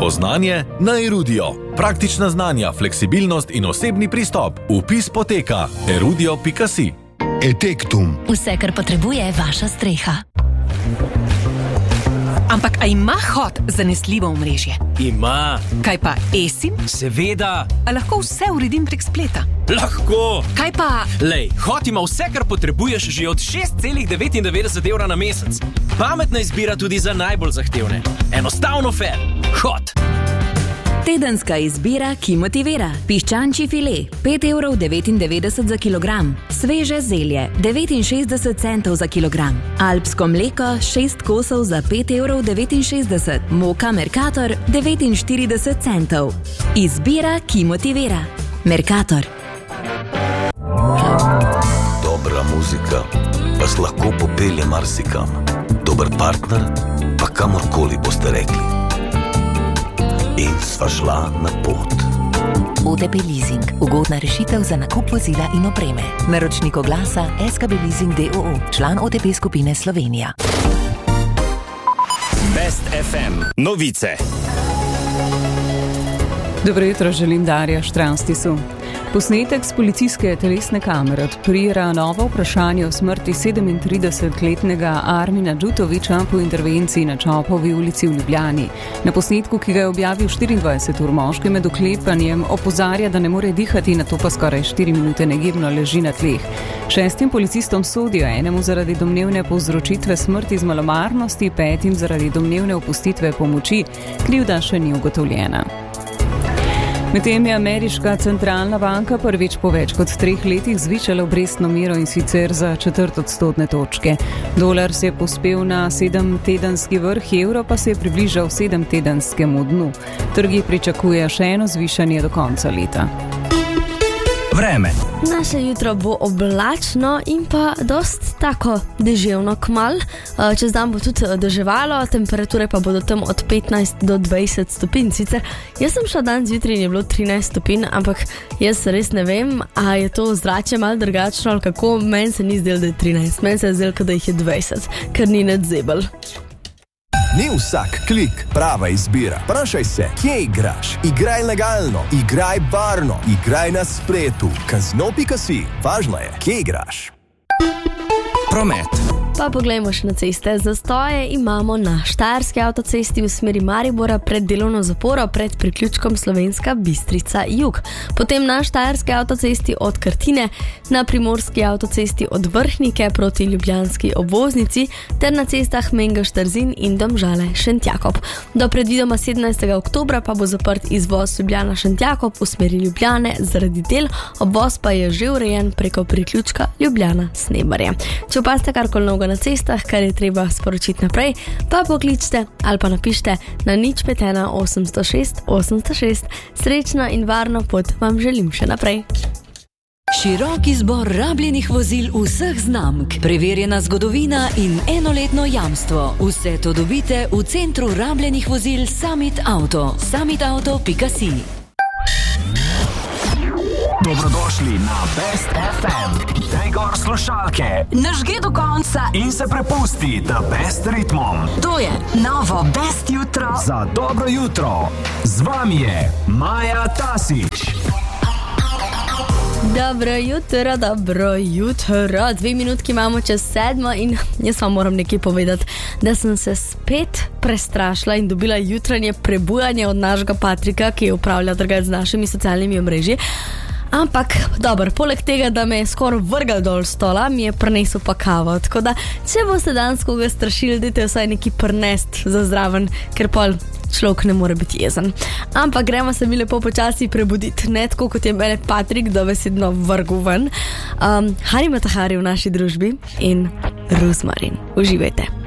Pravo znanje na Erudio. Praktična znanja, fleksibilnost in osebni pristop. Vpis poteka erudio.si. Etektum. Vse, kar potrebuje vaša streha. Ampak a ima Hot zanesljivo omrežje? Ima. Kaj pa eSIM? Seveda. A lahko vse uredim prek spleta? Lahko. Kaj pa... Lej, Hot ima vse, kar potrebuješ že od 6,99 € na mesec. Pametna izbira tudi za najbolj zahtevne. Enostavno fair. Hot. Tedenska izbira, ki motivira. Piščančji file, 5,99 € za kilogram. Sveže zelje, 69 centov za kilogram. Alpsko mleko, 6 kosov za 5,69 €. Moka Mercator, 49 centov. Izbira, ki motivira. Mercator. Dobra muzika vas lahko popelje marsikam. Dober partner pa kamorkoli boste rekli. In sva šla na pot. OTP Leasing. Ugodna rešitev za nakup vozila in opreme. Naročnik oglasa SKB Leasing d.o.o. Član OTP skupine Slovenija. Best FM. Novice. Dobro jutro, želim Darja Štranstisu. Posnetek z policijske telesne kamere odpira novo vprašanje o smrti 37-letnega Armina Đutovića po intervenciji na Čopovi ulici v Ljubljani. Na posnetku, ki ga je objavil 24 ur, moški med uklepanjem opozarja, da ne more dihati, nato pa skoraj 4 minute negibno leži na tleh. 6 policistom sodijo, enemu zaradi domnevne povzročitve smrti z malomarnosti, 5 zaradi domnevne opustitve pomoči. Krivda še ni ugotovljena. Medtem je ameriška centralna banka prvič po več kot 3 letih zvišala obrestno mero in sicer za 1/4 odstotne točke. Dolar se je povzpel na 7-tedenski vrh, evro pa se je približal 7-tedenskemu dnu. Trgi pričakuje še eno zvišanje do konca leta. Vreme. Naše jutro bo oblačno in pa dost tako deževno kmalu. Čez dan bo tudi deževalo, temperature pa bodo tam od 15 do 20 stopinj. Sicer jaz sem šla dan zjutraj in je bilo 13 stopinj, ampak jaz res ne vem, a je to zrače malo drugačno ali kako. Meni se ni zdelo, da je 13, meni se je zdelo, da jih je 20, ker ni nič zebel. Ni vsak klik prava izbira. Vprašaj se, kje igraš? Igraj legalno, igraj varno, igraj na spletu. Casino.si. Važno je, kje igraš. Promet. Pa poglejmo še na ceste. Zastoje imamo na Štajerski avtocesti v smeri Maribora pred delovno zaporo pred priključkom Slovenska Bistrica jug. Potem na Štajerski avtocesti od Krtine, na Primorski avtocesti od Vrhnike proti ljubljanski obvoznici ter na cestah Mengeš-Trzin in Domžale-Šentjakob. Do predvidoma 17. oktobra pa bo zaprt izvoz Ljubljana-Šentjakob v smeri Ljubljane zaradi del, obvoz pa je že urejen preko priključka Ljubljana-Snebarje. Če opazite karkoli novega na cestah, kar je treba sporočiti naprej, pa pokličite ali pa napište na 051 806 806. Srečno in varno pot vam želim še naprej. Širok izbor rabljenih vozil vseh znamk, preverjena zgodovina in enoletno jamstvo. Vse to dobite v centru rabljenih vozil Summit Auto. summitauto.si. Dobrodošli na Best FM. Daj gor slušalke, Nažge do konca in se prepusti The Best ritmom. To je novo Best jutro. Za dobro jutro. Z vami je Maja Tasić. Dobro jutro, 2 minutki imamo čez 7 in jaz vam moram nekaj povedati, da sem se spet prestrašila in dobila jutranje prebujanje od našega Patrika, ki je upravlja drugače z našimi socialnimi omrežji. Ampak, dobro, poleg tega, da me je skoraj vrgal dol stola, mi je prinesel pa kavo. Tako da, če boste danes koga strašili, dajte vsaj neki prnest za zraven, ker pol človek ne more biti jezen. Ampak gremo se mi lepo počasi prebuditi, ne tako kot je mene Patrik dobesedno vrgel ven. Hari Matahari v naši družbi in Rozmarin. Uživajte.